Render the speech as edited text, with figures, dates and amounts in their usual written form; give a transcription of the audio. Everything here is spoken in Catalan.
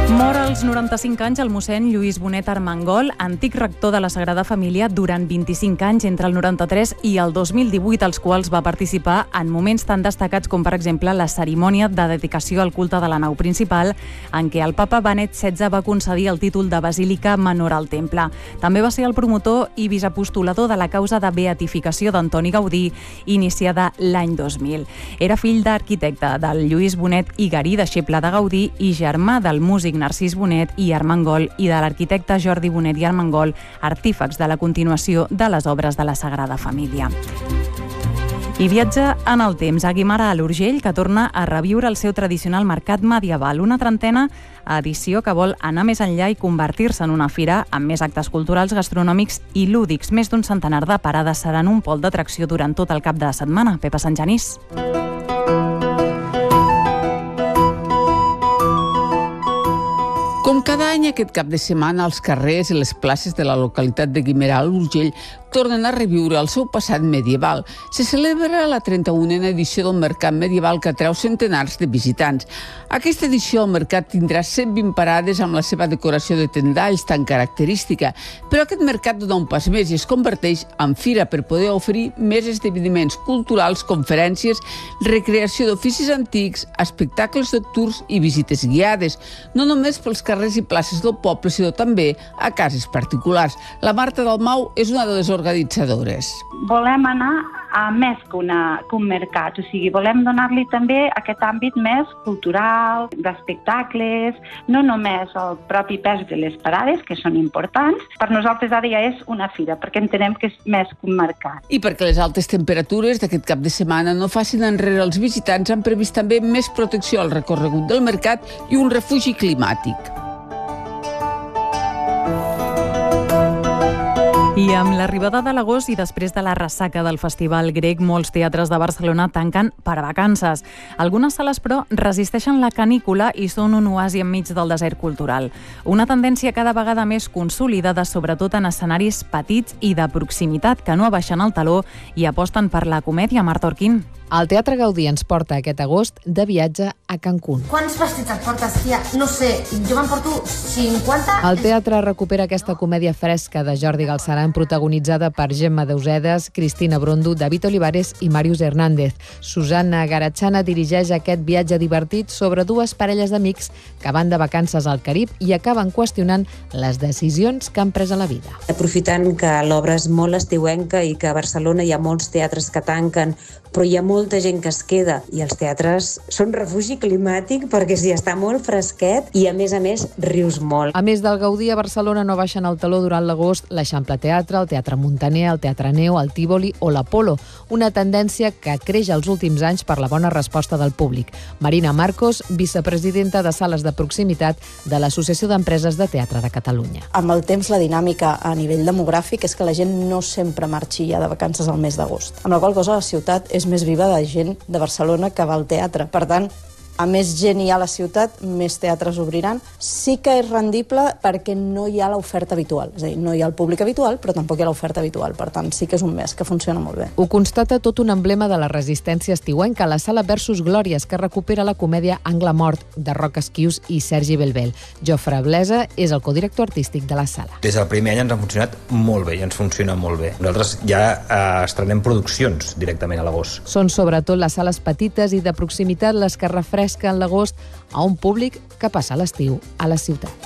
Mor als 95 anys el mossèn Lluís Bonet Armengol, antic rector de la Sagrada Família durant 25 anys entre el 93 i el 2018, als quals va participar en moments tan destacats com, per exemple, la cerimònia de dedicació al culte de la nau principal, en què el papa Benet XVI va concedir el títol de Basílica Menor al Temple. També va ser el promotor i vicepostulador de la causa de beatificació d'Antoni Gaudí, iniciada l'any 2000. Era fill d'arquitecte del Lluís Bonet i Garí, deixeble de Gaudí, i germà del músic Narcís Bonet i Armengol i de l'arquitecte Jordi Bonet i Armengol, artífex de la continuació de les obres de la Sagrada Família. I viatja en el temps a Guimerà, a l'Urgell, que torna a reviure el seu tradicional mercat medieval, una trentena edició que vol anar més enllà i convertir-se en una fira amb més actes culturals, gastronòmics i lúdics. Més d'un centenar de parades seran un pol d'atracció durant tot el cap de setmana. Pepa Santgenís. Com cada any, aquest cap de setmana, els carrers i les places de la localitat de Guimerà, a l'Urgell, tornen a reviure el seu passat medieval. Se celebra la 31a edició del Mercat Medieval, que atreu centenars de visitants. Aquesta edició del mercat tindrà 120 parades amb la seva decoració de tendalls tan característica, però aquest mercat dona un pas més i es converteix en fira per poder oferir més esdeveniments culturals, conferències, recreació d'oficis antics, espectacles nocturns i visites guiades, no només pels carrers i places del poble, sinó també a cases particulars. La Marta Dalmau és una de les organitzadores. Volem anar a més que un mercat, o sigui, volem donar-li també aquest àmbit més cultural, d'espectacles, no només el propi pes de les parades, que són importants. Per nosaltres ara ja és una fira, perquè entenem que és més que un mercat. I perquè les altes temperatures d'aquest cap de setmana no facin enrere els visitants, han previst també més protecció al recorregut del mercat i un refugi climàtic. I amb l'arribada de l'agost i després de la ressaca del Festival Grec, molts teatres de Barcelona tanquen per vacances. Algunes sales, però, resisteixen la canícula i són un oasi enmig del desert cultural. Una tendència cada vegada més consolidada, sobretot en escenaris petits i de proximitat, que no abaixen el taló i aposten per la comèdia. Marta Orquín. El Teatre Gaudí ens porta aquest agost de viatge a Cancún. Quants vestits et portes, tia? No sé, jo me'n porto 50... El teatre recupera aquesta comèdia fresca de Jordi Galceran, protagonitzada per Gemma Deusedes, Cristina Brondo, David Olivares i Màrius Hernández. Susanna Garachana dirigeix aquest viatge divertit sobre dues parelles d'amics que van de vacances al Carib i acaben qüestionant les decisions que han pres a la vida. Aprofitant que l'obra és molt estiuenca i que a Barcelona hi ha molts teatres que tanquen, però hi ha molta gent que es queda i els teatres són refugi climàtic perquè s'hi està molt fresquet i a més rius molt. A més del Gaudí, a Barcelona no baixen el taló durant l'agost l'Eixample Teatre, el Teatre Muntaner, el Teatre Neu, el Tívoli o l'Apolo, una tendència que creix els últims anys per la bona resposta del públic. Marina Marcos, vicepresidenta de sales de proximitat de l'Associació d'Empreses de Teatre de Catalunya. Amb el temps, la dinàmica a nivell demogràfic és que la gent no sempre marxi ja de vacances al mes d'agost, amb la qual cosa la ciutat és més viva de gent de Barcelona que va al teatre. Per tant, a més gent hi ha a la ciutat, més teatres obriran. Sí que és rendible perquè no hi ha l'oferta habitual. És a dir, no hi ha el públic habitual, però tampoc hi ha l'oferta habitual. Per tant, sí que és un mes que funciona molt bé. Ho constata tot un emblema de la resistència estiuenca, la Sala Versus Glòries, que recupera la comèdia Angle Mort de Roc Esquius i Sergi Belbel. Jofre Blesa és el codirector artístic de la sala. Des del primer any ens ha funcionat molt bé i ens funciona molt bé. Nosaltres ja estrenem produccions directament a l'agost. Són sobretot les sales petites i de proximitat les que refresquen l'agost a un públic que passa l'estiu a la ciutat.